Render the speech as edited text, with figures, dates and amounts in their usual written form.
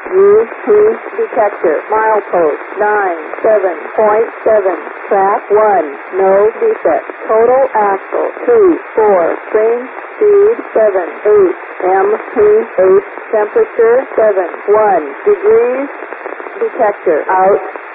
UP detector. Milepost 97.7. Track 1. No defect. Total axle 2, 4. Train speed 7, 8. MPH temperature 7, 1 degrees. Detector out.